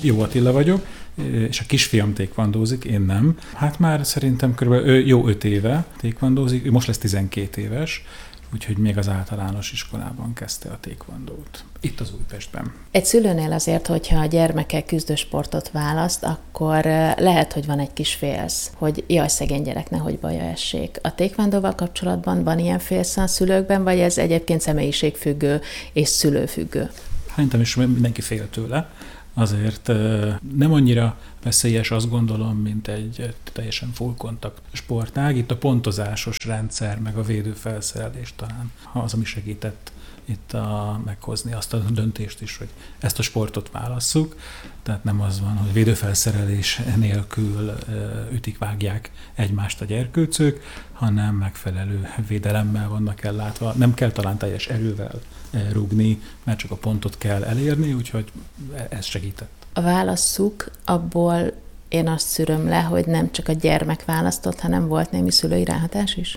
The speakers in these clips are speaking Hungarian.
Jó Attila vagyok, és a kisfiam taekwondózik, én nem. Hát már szerintem körülbelül jó 5 éve taekwondózik, ő most lesz 12 éves, úgyhogy még az általános iskolában kezdte a taekwondót. Itt az Újpestben. Egy szülőnél azért, hogyha a gyermeke küzdősportot választ, akkor lehet, hogy van egy kis félsz, hogy jaj, szegény gyerek, nehogy baja essék. A taekwondóval kapcsolatban van ilyen félsz a szülőkben, vagy ez egyébként személyiségfüggő és szülőfüggő? Szerintem is mindenki fél tőle. Azért nem annyira veszélyes, azt gondolom, mint egy teljesen full kontakt sportág. Itt a pontozásos rendszer, meg a védőfelszerelés talán az, ami segített itt meghozni azt a döntést is, hogy ezt a sportot válasszuk. Tehát nem az van, hogy védőfelszerelés nélkül ütik-vágják egymást a gyerkőcök, hanem megfelelő védelemmel vannak ellátva. Nem kell talán teljes erővel rúgni, mert csak a pontot kell elérni, úgyhogy ez segített. A válasszuk, abból én azt szűröm le, hogy nem csak a gyermek választott, hanem volt némi szülői ráhatás is?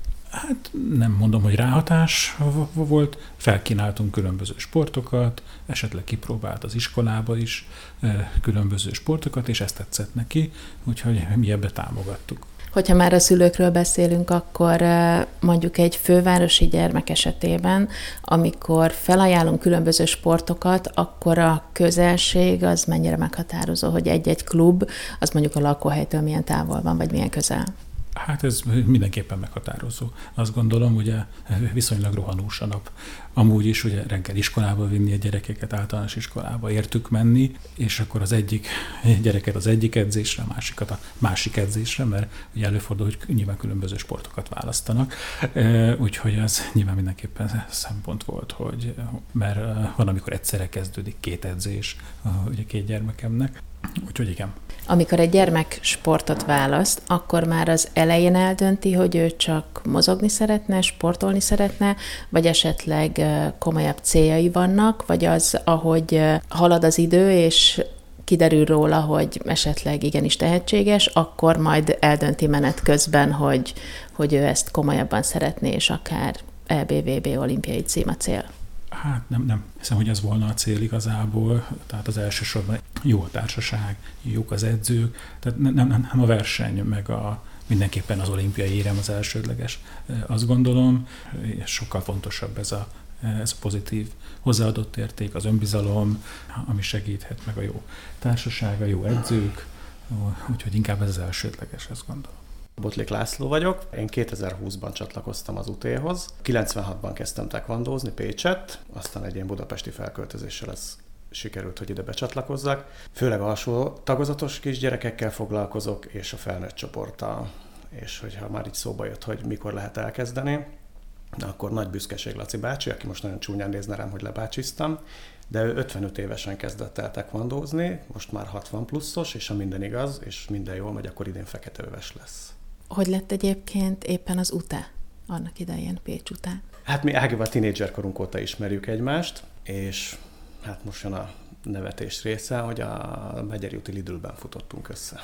Hát nem mondom, hogy ráhatás volt, felkínáltunk különböző sportokat, esetleg kipróbált az iskolába is különböző sportokat, és ezt tetszett neki, úgyhogy mi ebbe támogattuk. Hogyha már a szülőkről beszélünk, akkor mondjuk egy fővárosi gyermek esetében, amikor felajánlunk különböző sportokat, akkor a közelség az mennyire meghatározó, hogy egy-egy klub, az mondjuk a lakóhelytől milyen távol van, vagy milyen közel? Hát ez mindenképpen meghatározó. Azt gondolom, ugye viszonylag rohanós a nap. Amúgy is ugye reggel iskolába vinni a gyerekeket, általános iskolába értük menni, és akkor az egyik gyereket az egyik edzésre, a másikat a másik edzésre, mert ugye előfordul, hogy nyilván különböző sportokat választanak. Úgyhogy ez nyilván mindenképpen szempont volt, mert van, amikor egyszerre kezdődik 2 edzés ugye 2 gyermekemnek. Úgyhogy igen. Amikor egy gyermek sportot választ, akkor már az elején eldönti, hogy ő csak mozogni szeretne, sportolni szeretne, vagy esetleg komolyabb céljai vannak, vagy az, ahogy halad az idő, és kiderül róla, hogy esetleg igenis tehetséges, akkor majd eldönti menet közben, hogy ő ezt komolyabban szeretné, és akár EB-VB olimpiai cím a cél. Hát nem hiszem, hogy ez volna a cél igazából, tehát az elsősorban jó a társaság, jók az edzők, tehát nem a verseny, meg mindenképpen az olimpiai érem az elsődleges. Azt gondolom, és sokkal fontosabb ez a pozitív hozzáadott érték, az önbizalom, ami segíthet, meg a jó társaság, a jó edzők, úgyhogy inkább ez az elsődleges, azt gondolom. Botlik László vagyok. Én 2020-ban csatlakoztam az UT-hoz. 96-ban kezdtem taekwondózni Pécsett, aztán egy ilyen budapesti felköltözéssel ez sikerült, hogy ide becsatlakozzak. Főleg alsó tagozatos kisgyerekekkel foglalkozok, és a felnőtt csoporttal. És hogyha már így szóba jött, hogy mikor lehet elkezdeni, akkor nagy büszkeség Laci bácsi, aki most nagyon csúnyán nézne rám, hogy lebácsiztam, de ő 55 évesen kezdett el taekwondózni, most már 60 pluszos, és ha minden igaz, és minden jól megy, akkor idén feketeöves lesz. Hogy lett egyébként éppen az UTE annak idején Pécs után? Hát mi Ágival tínédzserkorunk óta ismerjük egymást, és hát most jön a nevetés része, hogy a Megyeri úti Lidlben futottunk össze.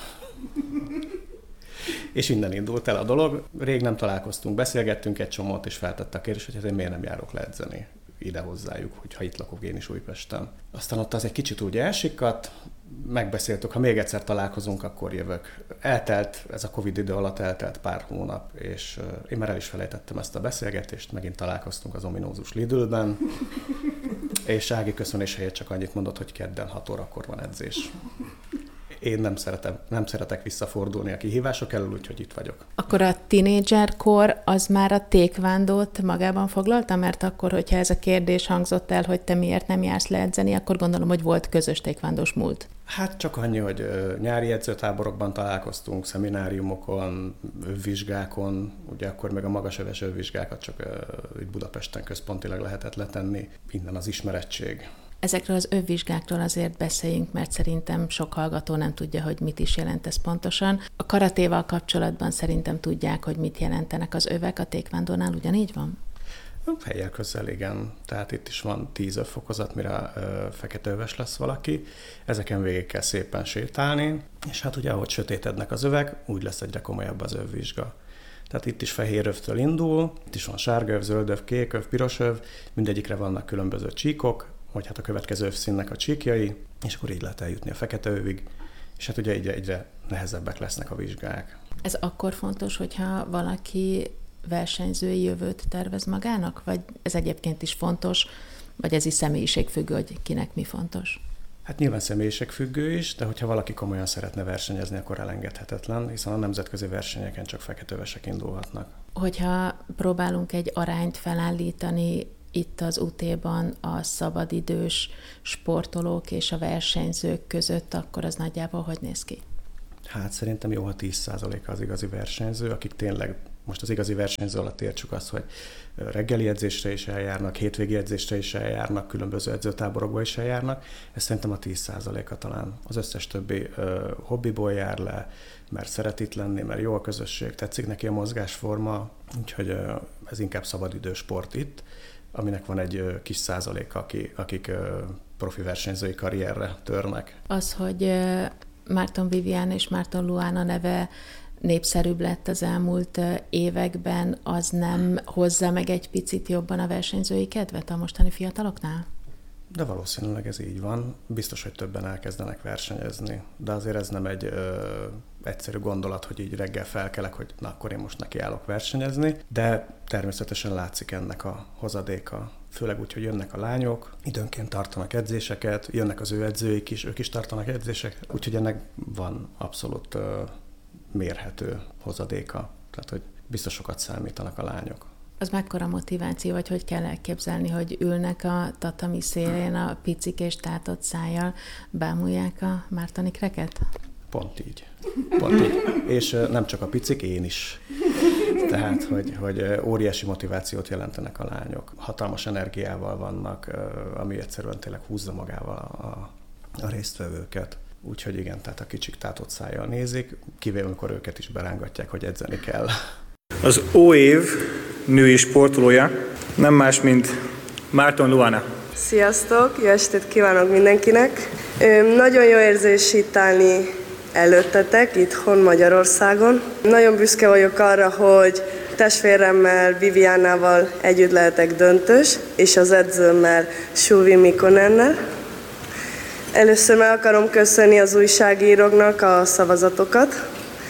És innen indult el a dolog. Rég nem találkoztunk, beszélgettünk egy csomót, és feltette a kérdést, hogy én miért nem járok le edzeni ide hozzájuk, hogyha itt lakok én is Újpesten. Aztán ott az egy kicsit úgy elsikadt, megbeszéltük, ha még egyszer találkozunk, akkor jövök. Eltelt, ez a Covid idő alatt eltelt pár hónap, és én már el is felejtettem ezt a beszélgetést, megint találkoztunk az ominózus Lidlben, és Ági köszönés helyett csak annyit mondott, hogy kedden 6 órakor van edzés. Én nem szeretek visszafordulni a kihívások elől, úgyhogy itt vagyok. Akkor a tínédzserkor az már a taekwondót magában foglalta? Mert akkor, hogyha ez a kérdés hangzott el, hogy te miért nem jársz le edzeni, akkor gondolom, hogy volt közös taekwondós múlt. Hát csak annyi, hogy nyári edzőtáborokban találkoztunk, szemináriumokon, övvizsgákon, ugye akkor meg a magasöves övvizsgákat csak itt Budapesten központilag lehetett letenni, innen az ismerettség. Ezekről az övvizsgákról azért beszéljünk, mert szerintem sok hallgató nem tudja, hogy mit is jelent ez pontosan. A karatéval kapcsolatban szerintem tudják, hogy mit jelentenek az övek, a taekwondónál ugyanígy van? Fejjel közel, igen. Tehát itt is van 10 övfokozat, mire feketeöves lesz valaki. Ezeken végig kell szépen sétálni, és hát ugye ahogy sötétednek az övek, úgy lesz egyre komolyabb az övvizsga. Tehát itt is fehér övtől indul, itt is van sárga öv, zöld öv, kék öv, piros öv, mindegyikre vannak különböző csíkok, hogy hát a következő övszínnek a csíkjai, és akkor így lehet eljutni a fekete övig, és hát ugye egyre nehezebbek lesznek a vizsgák. Ez akkor fontos, hogyha valaki versenyzői jövőt tervez magának, vagy ez egyébként is fontos, vagy ez is személyiségfüggő, hogy kinek mi fontos? Hát nyilván személyiségfüggő is, de hogyha valaki komolyan szeretne versenyezni, akkor elengedhetetlen, hiszen a nemzetközi versenyeken csak feketővesek indulhatnak. Hogyha próbálunk egy arányt felállítani itt az UT-ban a szabadidős sportolók és a versenyzők között, akkor az nagyjából hogy néz ki? Hát szerintem jó, ha 10%-a az igazi versenyző, akik tényleg, most az igazi versenyző alatt értsük azt, hogy reggeli edzésre is eljárnak, hétvégi edzésre is eljárnak, különböző edzőtáborokba is eljárnak. Ez szerintem a 10%-a talán. Az összes többi hobbiból jár le, mert szeret itt lenni, mert jó a közösség, tetszik neki a mozgásforma, úgyhogy ez inkább szabadidős sport itt, aminek van egy kis százaléka, akik profi versenyzői karrierre törnek. Az, hogy Márton Vivian és Márton Luana neve népszerűbb lett az elmúlt években, az nem hozza meg egy picit jobban a versenyzői kedvet a mostani fiataloknál? De valószínűleg ez így van. Biztos, hogy többen elkezdenek versenyezni. De azért ez nem egy egyszerű gondolat, hogy így reggel felkelek, hogy na, akkor én most nekiállok versenyezni. De természetesen látszik ennek a hozadéka. Főleg úgy, hogy jönnek a lányok, időnként tartanak edzéseket, jönnek az ő edzőik is, ők is tartanak edzéseket. Úgyhogy ennek van abszolút mérhető hozadéka. Tehát, hogy biztos sokat számítanak a lányok. Az mekkora motiváció, vagy hogy kell elképzelni, hogy ülnek a tatami szélén a picik és tátott szájjal, bámulják a mártonikreket? Pont így. Pont így. És nem csak a picik, én is. Tehát, hogy óriási motivációt jelentenek a lányok. Hatalmas energiával vannak, ami egyszerűen tényleg húzza magával a résztvevőket. Úgyhogy igen, tehát a kicsik tátott szájjal nézik, kivéve amikor őket is berángatják, hogy edzeni kell. Az óév női sportolója nem más, mint Márton Luana. Sziasztok, jó estét kívánok mindenkinek! Nagyon jó érzés itt állni előttetek, itthon Magyarországon. Nagyon büszke vagyok arra, hogy testvéremmel, Viviannával együtt lehetek döntős, és az edzőmmel, Suvi Mikonennel. Először meg akarom köszönni az újságíróknak a szavazatokat,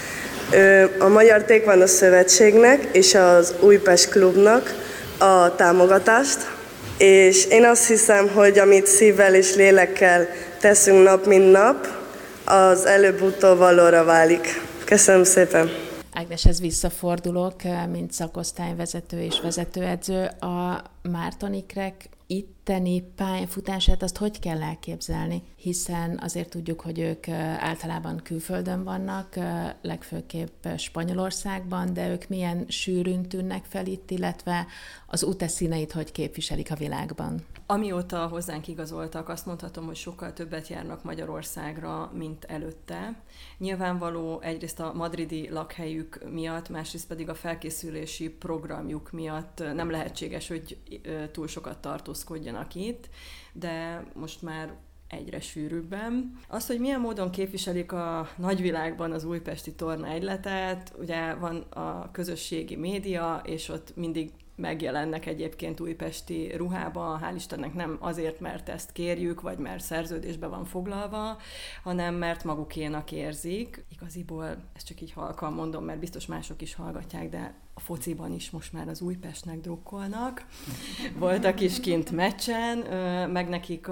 a Magyar Taekwondo Szövetségnek és az Újpest Klubnak a támogatást, és én azt hiszem, hogy amit szívvel és lélekkel teszünk nap mint nap, az előbb-utóbb valóra válik. Köszönöm szépen! Ágneshez visszafordulok, mint szakosztályvezető és vezetőedző. A mártonikrek itteni pályafutását azt hogy kell elképzelni? Hiszen azért tudjuk, hogy ők általában külföldön vannak, legfőképp Spanyolországban, de ők milyen sűrűn tűnnek fel itt, illetve az UTE színeit hogy képviselik a világban? Amióta hozzánk igazoltak, azt mondhatom, hogy sokkal többet járnak Magyarországra, mint előtte. Nyilvánvaló egyrészt a madridi lakhelyük miatt, másrészt pedig a felkészülési programjuk miatt nem lehetséges, hogy túl sokat tartózkodjanak itt, de most már egyre sűrűbben. Az, hogy milyen módon képviselik a nagyvilágban az újpesti torna egyletet, ugye van a közösségi média, és ott mindig megjelennek egyébként újpesti ruhában, hál' Istennek nem azért, mert ezt kérjük, vagy mert szerződésbe van foglalva, hanem mert magukénak érzik. Igaziból ezt csak így halkan mondom, mert biztos mások is hallgatják, de a fociban is most már az Újpestnek drukkolnak. Voltak is kint meccsen, meg nekik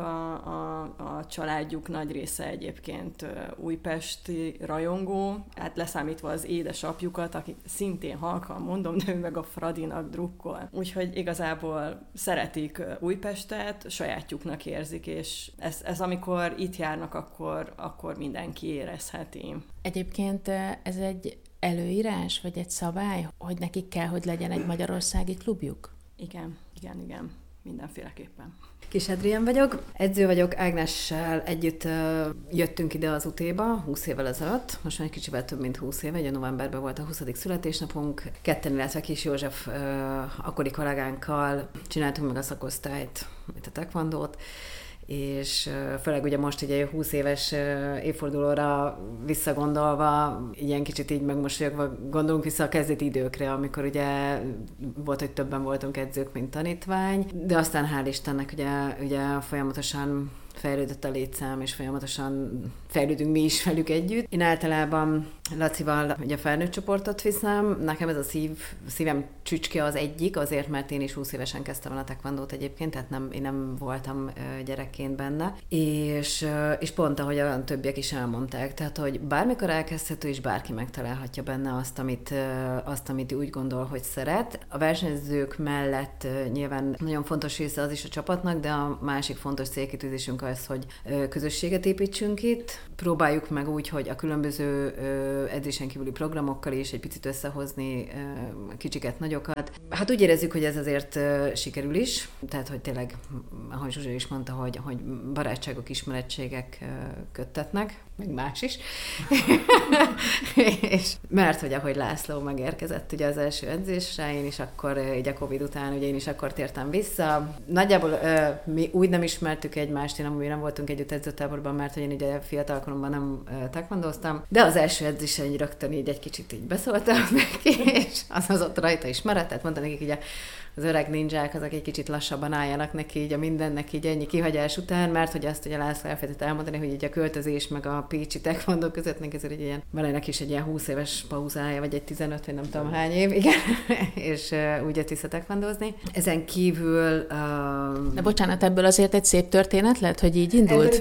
a családjuk nagy része egyébként újpesti rajongó, hát leszámítva az édesapjukat, akik szintén halkan mondom, de ő meg a Fradinak drukkol. Úgyhogy igazából szeretik Újpestet, sajátjuknak érzik, és ez amikor itt járnak, akkor mindenki érezheti. Egyébként ez egy előírás, vagy egy szabály, hogy nekik kell, hogy legyen egy magyarországi klubjuk? Igen, mindenféleképpen. Kis Adrián vagyok, edző vagyok, Ágnessel együtt jöttünk ide az UT-ba 20 évvel ezelőtt, most már egy kicsivel több mint 20 éve, ugye novemberben volt a 20. születésnapunk, ketten, illetve Kis József akkori kollégánkkal csináltunk meg a szakosztályt, mint a taekwondót, és főleg ugye most ugye 20 éves évfordulóra visszagondolva, ilyen kicsit így megmosolyogva gondolunk vissza a kezdeti időkre, amikor ugye volt, hogy többen voltunk edzők, mint tanítvány, de aztán hál' Istennek ugye folyamatosan fejlődött a létszám, és folyamatosan fejlődünk mi is velük együtt. Én általában Lacival ugye a felnőtt csoportot viszem, nekem ez a szívem csücske az egyik, azért, mert én is 20 évesen kezdtem el a taekwondót egyébként, tehát én nem voltam gyerekként benne, és pont ahogy a többiek is elmondták, tehát hogy bármikor elkezdhető, és bárki megtalálhatja benne azt, amit úgy gondol, hogy szeret. A versenyzők mellett nyilván nagyon fontos része az is a csapatnak, de a másik fontos célkitűzésünk az, hogy közösséget építsünk itt. Próbáljuk meg úgy, hogy a különböző edzésen kívüli programokkal is egy picit összehozni kicsiket, nagyokat. Hát úgy érezzük, hogy ez azért sikerül is, tehát hogy tényleg, ahogy Zsuzsa is mondta, hogy barátságok, ismerettségek köttetnek, meg más is. És mert hogy ahogy László megérkezett ugye az első edzésre, én is akkor, így a Covid után, ugye én is akkor tértem vissza. Nagyjából mi úgy nem ismertük egymást, mi nem voltunk együtt edzőtáborban, mert hogy én ugye fiatalkoromban nem taekwondoztam, de az első edzésen így rögtön így egy kicsit így beszóltam neki, és az ott rajta is maradt, tehát mondta nekik ugye az öreg ninják, azok egy kicsit lassabban álljanak neki így a mindennek így ennyi kihagyás után, mert hogy azt ugye László elfelejtett elmondani, hogy így a költözés meg a pécsi taekwondo között neki ezért egy ilyen, van is egy ilyen 20 éves pauzája, vagy egy 15, vagy nem tudom hány év, igen, és úgy jött vissza taekwondozni. Ezen kívül... De bocsánat, ebből azért egy szép történet lett, hogy így indult?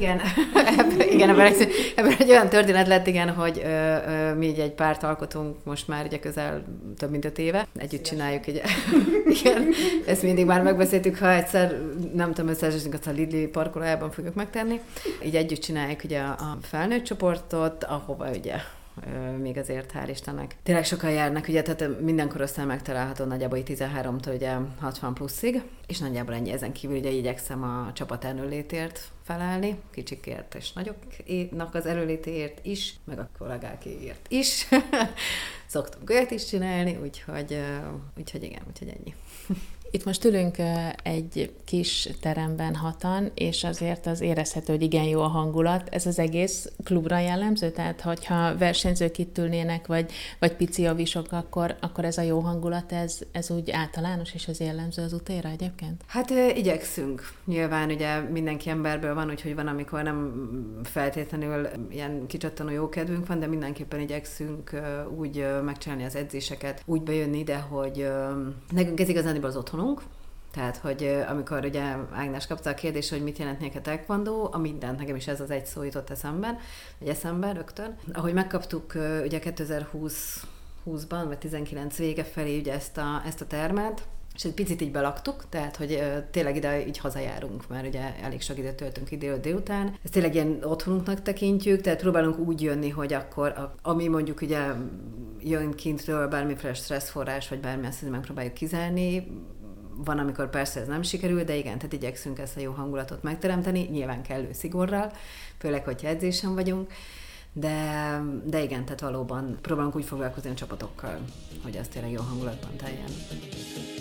Ebből egy olyan történet lett, igen, hogy mi így egy párt alkotunk most már ugye közel több mint 5 éve. Együtt csináljuk, ugye. Igen, ezt mindig már megbeszéltük, ha egyszer, nem tudom, összeesünk, azt a Lidli parkolójában fogjuk megtenni. Így együtt csináljuk ugye a felnőtt csoportot, ahova ugye még azért hál' Istennek. Tényleg sokan járnak, ugye, tehát minden korosztály megtalálható nagyjából 13-tól ugye 60 pluszig, és nagyjából ennyi. Ezen kívül ugye igyekszem a csapat előlétért felállni, kicsikért és nagyoknak az előlétéért is, meg a kollégákéért is. Szoktunk olyat is csinálni, úgyhogy igen, úgyhogy ennyi. Itt most ülünk egy kis teremben hatan, és azért az érezhető, hogy igen jó a hangulat. Ez az egész klubra jellemző? Tehát, hogyha versenyzők itt ülnének, vagy pici avisok, akkor ez a jó hangulat, ez úgy általános, és ez jellemző az útéra egyébként? Hát igyekszünk. Nyilván ugye mindenki emberből van, úgyhogy van, amikor nem feltétlenül ilyen kicsattanó jó kedvünk van, de mindenképpen igyekszünk úgy megcsinálni az edzéseket, úgy bejönni ide, hogy nekünk ez igazániból az otthonunk. Tehát, hogy amikor ugye Ágnes kapta a kérdést, hogy mit jelent a taekwondo, a mindent, nekem is ez az egy szó jutott eszembe rögtön. Ahogy megkaptuk ugye 2020-ban, vagy 19 vége felé ugye ezt a termet, és egy picit így belaktuk, tehát, hogy tényleg ide így hazajárunk, mert ugye elég sok időt töltünk idő délután. Ezt tényleg ilyen otthonunknak tekintjük, tehát próbálunk úgy jönni, hogy akkor, ami mondjuk ugye jön kintről bármiféle stresszforrás, vagy bármilyen szinten megpróbáljuk kizárni. Van, amikor persze ez nem sikerül, de igen, tehát igyekszünk ezt a jó hangulatot megteremteni, nyilván kellő szigorral, főleg, hogyha edzésen vagyunk, de igen, tehát valóban próbálunk úgy foglalkozni a csapatokkal, hogy az tényleg jó hangulatban teljen.